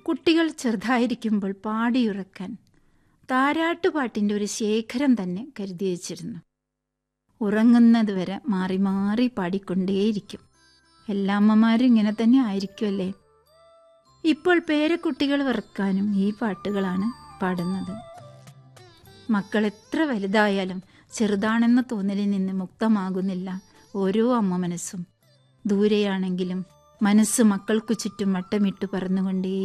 കുട്ടികൾ ചെറുതായിരിക്കുമ്പോൾ പാടിയുറക്കാൻ താരാട്ടുപാട്ടിൻ്റെ ഒരു ശേഖരം തന്നെ കരുതി വച്ചിരുന്നു. ഉറങ്ങുന്നത് വരെ മാറി മാറി പാടിക്കൊണ്ടേയിരിക്കും. എല്ലാ അമ്മമാരും ഇങ്ങനെ തന്നെ ആയിരിക്കുമല്ലേ? ഇപ്പോൾ പേരക്കുട്ടികൾ വറക്കാനും ഈ പാട്ടുകളാണ് പാടുന്നത്. മക്കൾ എത്ര വലുതായാലും ചെറുതാണെന്ന തോന്നലിൽ നിന്ന് മുക്തമാകുന്നില്ല ഓരോ അമ്മ മനസ്സും. ദൂരെയാണെങ്കിലും മനസ്സ് മക്കൾക്കു ചുറ്റും വട്ടമിട്ട് പറന്നുകൊണ്ടേ